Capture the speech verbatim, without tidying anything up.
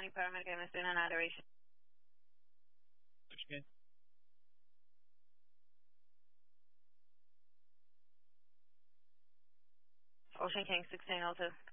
County paramedic, I'm still in adoration. Okay. Ocean King, sixteen oh two.